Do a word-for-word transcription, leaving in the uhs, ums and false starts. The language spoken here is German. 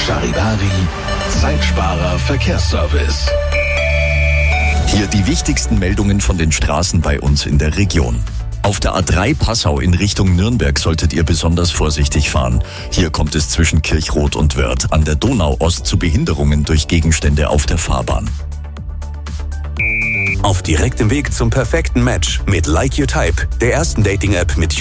Charivari, Zeitsparer Verkehrsservice. Hier die wichtigsten Meldungen von den Straßen bei uns in der Region. Auf der A drei Passau in Richtung Nürnberg solltet ihr besonders vorsichtig fahren. Hier kommt es zwischen Kirchroth und Wörth an der Donau-Ost zu Behinderungen durch Gegenstände auf der Fahrbahn. Auf direktem Weg zum perfekten Match mit Like Your Type, der ersten Dating-App mit